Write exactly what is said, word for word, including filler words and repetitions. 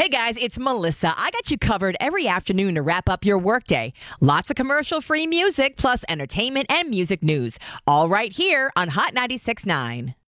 Hey guys, it's Melissa. I got you covered every afternoon to wrap up your workday. Lots of commercial-free music, plus entertainment and music news. All right here on Hot ninety-six point nine.